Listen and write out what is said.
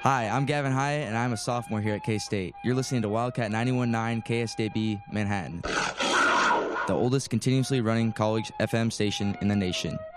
Hi, I'm Gavin Hyatt, and I'm a sophomore here at K-State. You're listening to Wildcat 91.9 KSDB Manhattan, the oldest continuously running college FM station in the nation.